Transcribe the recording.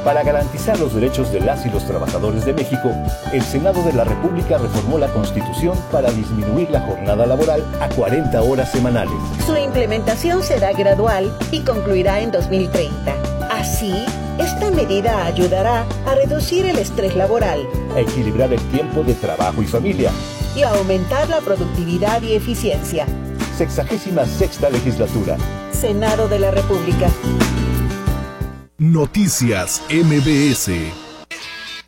Para garantizar los derechos de las y los trabajadores de México, el Senado de la República reformó la Constitución para disminuir la jornada laboral a 40 horas semanales. Su implementación será gradual y concluirá en 2030. Así, esta medida ayudará a reducir el estrés laboral, a equilibrar el tiempo de trabajo y familia y a aumentar la productividad y eficiencia. 66ª Legislatura. Senado de la República. Noticias MBS.